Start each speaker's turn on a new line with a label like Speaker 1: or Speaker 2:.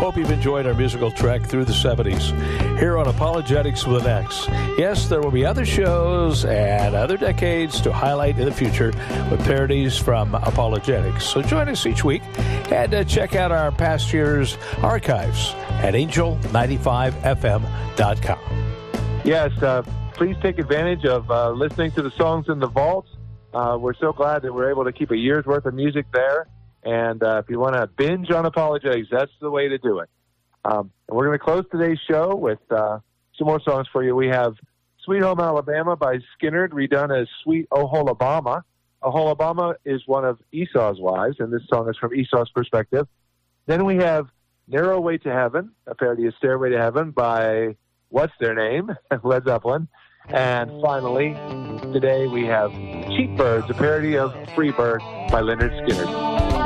Speaker 1: Hope you've enjoyed our musical trek through the 70s here on Apologetics with an X. Yes, there will be other shows and other decades to highlight in the future with parodies from Apologetics. So join us each week and check out our past year's archives at angel95fm.com.
Speaker 2: Yes, please take advantage of listening to the songs in the vaults. We're so glad that we're able to keep a year's worth of music there. And if you want to binge on Apologetics, that's the way to do it. And we're going to close today's show with some more songs for you. We have Sweet Home Alabama by Skynyrd, redone as Sweet Oholabama. Oholabama is one of Esau's wives, and this song is from Esau's perspective. Then we have Narrow Way to Heaven, a parody of Stairway to Heaven by, what's their name? Led Zeppelin. And finally, today we have Cheap Birds, a parody of Free Bird by Lynyrd Skynyrd.